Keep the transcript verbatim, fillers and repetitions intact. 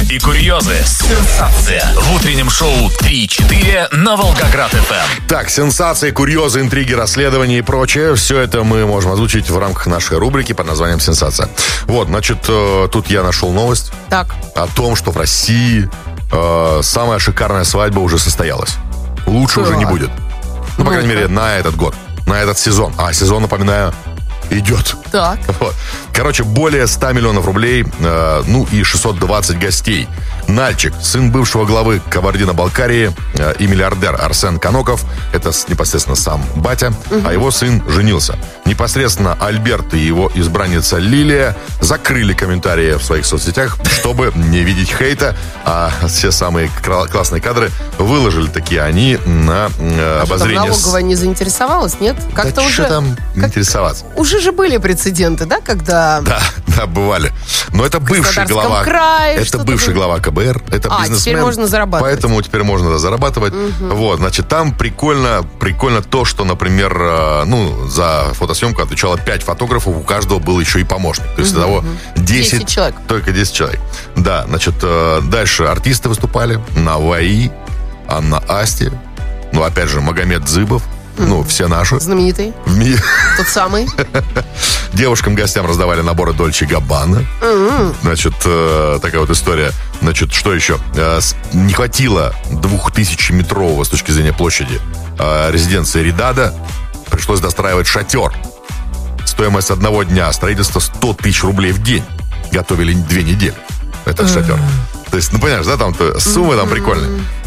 и курьезы, сенсация в утреннем шоу три-четыре на Волгоград-ФМ. Так, сенсации, курьезы, интриги, расследования и прочее. Все это мы можем озвучить в рамках нашей рубрики под названием «Сенсация». Вот, значит, тут я нашел новость Так. о том, что в России э, самая шикарная свадьба уже состоялась. Лучше Да. уже не будет. Ну, по крайней мере, на этот год, на этот сезон. А сезон, напоминаю, идет. Так. Вот. Короче, более ста миллионов рублей, э, ну и шестьсот двадцать гостей. Нальчик, сын бывшего главы Кабардино-Балкарии э, и миллиардер Арсен Каноков, это с- непосредственно сам батя, а его сын женился. Непосредственно Альберт и его избранница Лилия закрыли комментарии в своих соцсетях, чтобы не видеть хейта, а все самые кра- классные кадры выложили такие они на э, А что, там обозрение. с- налоговая не заинтересовалась, нет? Как-то Да уже... чё там как- интересоваться? Уже же были прецеденты, да, когда... Да, да, бывали. Но это бывший Краснодарском глава. крае это что-то бывший было. глава КБР. Это А, бизнесмен. теперь можно зарабатывать. Поэтому теперь можно да, зарабатывать. Вот, значит, там прикольно, прикольно то, что, например, э, ну, за фотосъемку отвечало пять фотографов, у каждого был еще и помощник. То есть того десять, десять человек. Только десять человек. Да, значит, э, дальше артисты выступали. Наваи, Анна Асти. Ну, опять же, Магомед Дзыбов. Ну, все наши. Знаменитый, В ми- тот самый. Девушкам-гостям раздавали наборы Дольче Габбана. Значит, э, такая вот история. Значит, что еще? Э, с- не хватило двухтысячеметрового с точки зрения площади э, резиденции Ридада. Пришлось достраивать шатер. Стоимость одного дня строительства сто тысяч рублей в день. Готовили две недели. Этот шатер. То есть, ну, понимаешь, да, там суммы там прикольные.